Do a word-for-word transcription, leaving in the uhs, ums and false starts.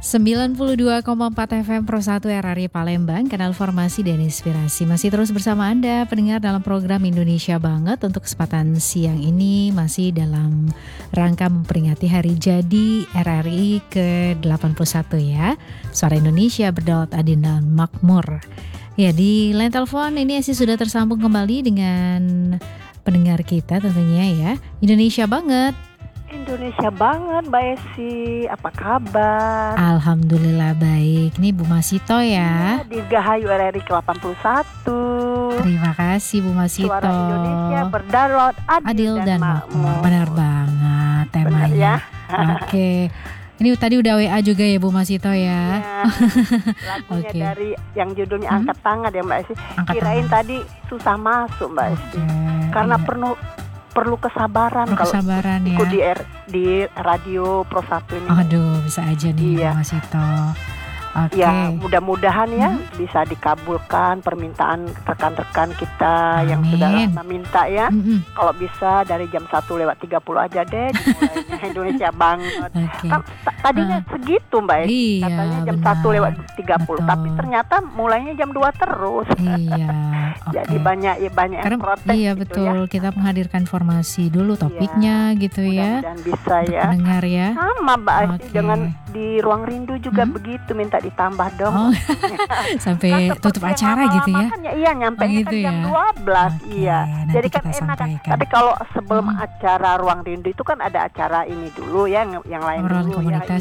sembilan puluh dua koma empat F M Pro satu R R I Palembang, kanal Formasi dan Inspirasi. Masih terus bersama Anda pendengar dalam program Indonesia Banget. Untuk kesempatan siang ini masih dalam rangka memperingati hari jadi R R I ke delapan puluh satu ya. Suara Indonesia berdaulat adil dan makmur. Ya, di line telepon ini Esi sudah tersambung kembali dengan pendengar kita tentunya ya. Indonesia Banget. Indonesia Banget, Mbak Esi. Apa kabar? Alhamdulillah baik. Ini Bu Masito ya. Di Gahayu R R I ke delapan puluh satu. Terima kasih Bu Masito. Suara Indonesia berdaulat adil, adil dan, dan makmur. Benar banget temanya. Benar ya. Oke. Ini tadi udah W A juga ya Bu Masito ya. Ya, lagunya Oke. dari yang judulnya Hmm? Angkat Tangan ya Mbak Esi. Angkat Kirain tangan. tadi susah masuk Mbak Esi. Oke, Karena iya. perlu perlu kesabaran Perlu kalau kesabaran ya. ikut di, R- di radio Pro satu ini. Aduh, bisa aja nih Iya. Bu Masito. Oke. Ya, mudah-mudahan ya Mhm. bisa dikabulkan permintaan rekan-rekan kita yang Amin. sudah meminta ya. Mm-mm. Kalau bisa dari jam satu lewat tiga puluh aja deh dimulainya Indonesia Banget. Oke. Kan t- tadinya segitu Mbak Esi. Iya, Katanya jam benar. satu lewat tiga puluh, Betul. tapi ternyata mulainya jam dua terus. Iya. Jadi Oke. banyak ya banyak Karena yang protes iya gitu betul, ya. kita menghadirkan informasi dulu topiknya gitu ya. Mudah-mudahan bisa Untuk ya. pendengar ya. Sama Mbak Esi Oke. dengan di ruang rindu juga Hmm? begitu, minta ditambah dong. Oh, sampai Kan tutup seperti yang acara gitu ya. lama-lama kan iya nyampe Oh, gitu kan jam ya. dua belas. Oke, Iya. nanti Jadi kan kita enak kan. sampaikan. Tapi kalau sebelum Hmm. acara ruang rindu itu kan ada acara ini dulu ya, yang yang lain Obrolan dulu ya. komunitas